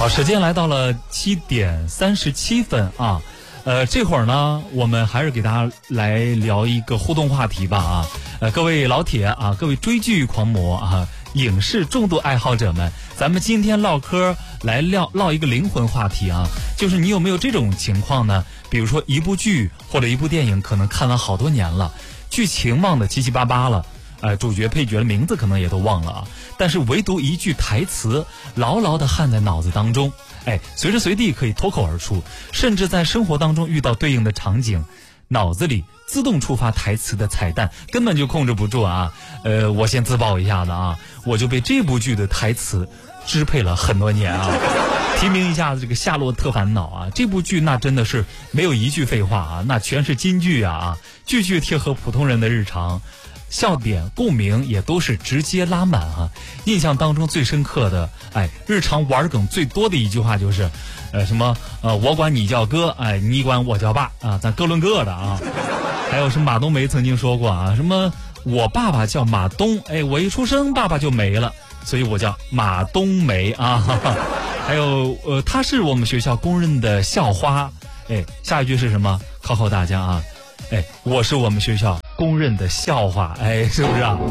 好，时间来到了7点37分啊，这会儿呢，我们还是给大家来聊一个互动话题吧啊，各位老铁啊，各位追剧狂魔啊，影视重度爱好者们，咱们今天唠嗑来唠一个灵魂话题啊，就是你有没有这种情况呢？比如说一部剧或者一部电影，可能看了好多年了，剧情忘得七七八八了。主角配角的名字可能也都忘了啊，但是唯独一句台词牢牢地焊在脑子当中，随时随地可以脱口而出，甚至在生活当中遇到对应的场景，脑子里自动触发台词的彩蛋，根本就控制不住啊。我先自曝一下子啊，我就被这部剧的台词支配了很多年啊。提名一下这个《夏洛特烦恼》啊，这部剧那真的是没有一句废话啊，那全是金句啊，句句贴合普通人的日常。笑点共鸣也都是直接拉满啊！印象当中最深刻的，日常玩梗最多的一句话就是，我管你叫哥，你管我叫爸啊，咱各论各的啊。还有是马冬梅曾经说过啊，什么我爸爸叫马东，我一出生爸爸就没了，所以我叫马冬梅啊。还有他是我们学校公认的校花，下一句是什么？考考大家啊！我是我们学校公认的笑话，是不是啊？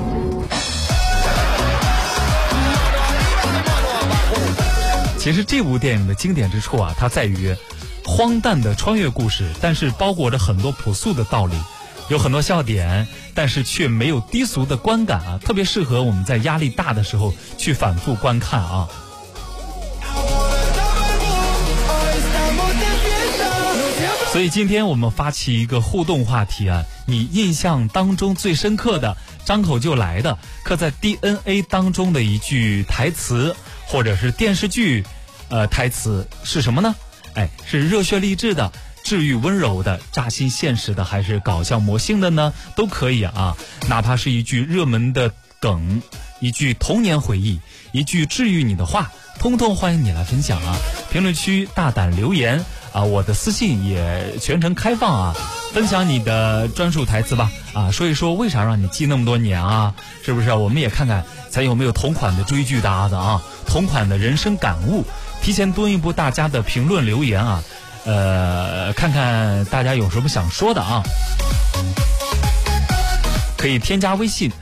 其实这部电影的经典之处啊，它在于荒诞的穿越故事，但是包裹着很多朴素的道理，有很多笑点，但是却没有低俗的观感啊，特别适合我们在压力大的时候去反复观看啊。所以今天我们发起一个互动话题啊，你印象当中最深刻的张口就来的刻在 DNA 当中的一句台词或者是电视剧台词是什么呢？是热血励志的、治愈温柔的、扎心现实的，还是搞笑魔性的呢？都可以啊，哪怕是一句热门的梗，一句童年回忆，一句治愈你的话，通通欢迎你来分享啊！评论区大胆留言啊，我的私信也全程开放啊，分享你的专属台词吧啊，说一说为啥让你记那么多年啊，是不是？我们也看看咱有没有同款的追剧搭子啊，同款的人生感悟，提前蹲一步大家的评论留言啊，看看大家有什么想说的啊，可以添加微信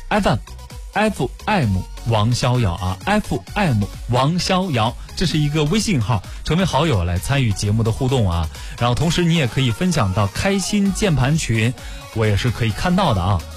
FM 王逍遥啊 ，FM 王逍遥，这是一个微信号，成为好友来参与节目的互动啊。然后同时你也可以分享到开心键盘群，我也是可以看到的啊。